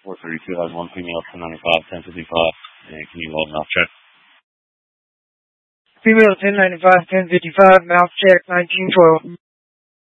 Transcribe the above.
432 has one female, 1095, 1055. Can you hold mouth check? Female 1095, 1055, mouth check, 1912.